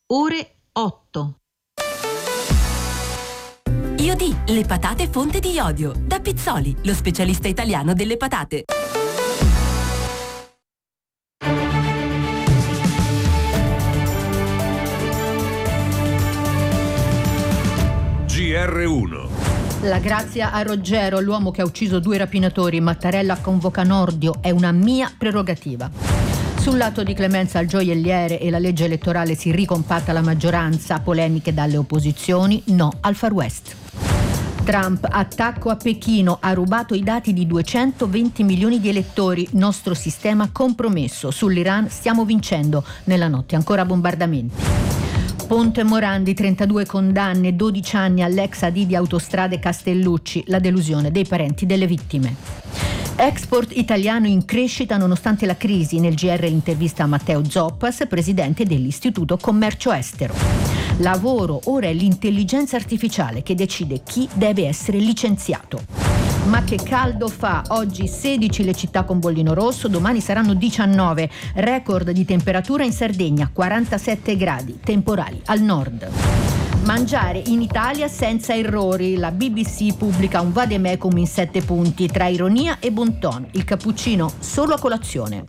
ore 8. Iodi, le patate fonte di iodio. Da Pizzoli, lo specialista italiano delle patate. GR1. La grazia a Roggero, l'uomo che ha ucciso 2 rapinatori. Mattarella convoca Nordio, è una mia prerogativa. Sull'atto di clemenza al gioielliere e la legge elettorale si ricompatta la maggioranza, polemiche dalle opposizioni, no al Far West. Trump, attacco a Pechino, ha rubato i dati di 220 milioni di elettori, nostro sistema compromesso, sull'Iran stiamo vincendo, nella notte ancora bombardamenti. Ponte Morandi, 32 condanne, 12 anni all'ex AD di Autostrade Castellucci, la delusione dei parenti delle vittime. Export italiano in crescita nonostante la crisi, nel GR l'intervista a Matteo Zoppas, presidente dell'Istituto Commercio Estero. Lavoro, ora è l'intelligenza artificiale che decide chi deve essere licenziato. Ma che caldo fa, oggi 16 le città con bollino rosso, domani saranno 19, record di temperatura in Sardegna, 47 gradi, temporali al nord. Mangiare in Italia senza errori, la BBC pubblica un vademecum in 7 punti, tra ironia e bon ton, il cappuccino solo a colazione.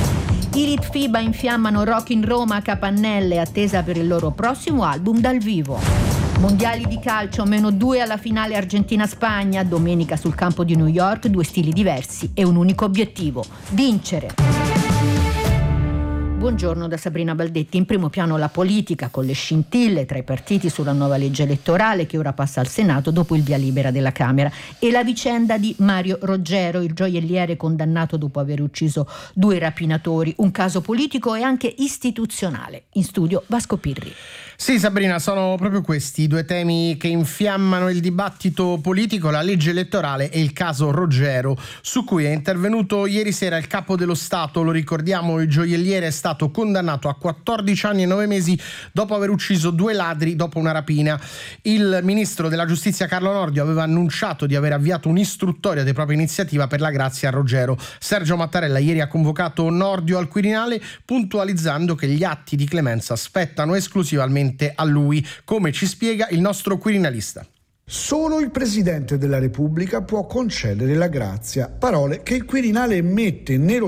I Litfiba infiammano Rock in Roma a Capannelle, attesa per il loro prossimo album dal vivo. Mondiali di calcio, -2 alla finale Argentina-Spagna, domenica sul campo di New York, 2 stili diversi e un unico obiettivo, vincere. Buongiorno da Sabrina Baldetti. In primo piano la politica, con le scintille tra i partiti sulla nuova legge elettorale che ora passa al Senato dopo il via libera della Camera, e la vicenda di Mario Roggero, il gioielliere condannato dopo aver ucciso 2 rapinatori, un caso politico e anche istituzionale. In studio Vasco Pirri. Sì, Sabrina, sono proprio questi 2 temi che infiammano il dibattito politico, la legge elettorale e il caso Roggero, su cui è intervenuto ieri sera il capo dello Stato. Lo ricordiamo, il gioielliere è stato condannato a 14 anni e 9 mesi dopo aver ucciso 2 ladri dopo una rapina. Il ministro della giustizia Carlo Nordio aveva annunciato di aver avviato un'istruttoria di propria iniziativa per la grazia a Roggero. Sergio Mattarella ieri ha convocato Nordio al Quirinale, puntualizzando che gli atti di clemenza spettano esclusivamente a lui, come ci spiega il nostro quirinalista. Solo il Presidente della Repubblica può concedere la grazia, parole che il Quirinale mette nero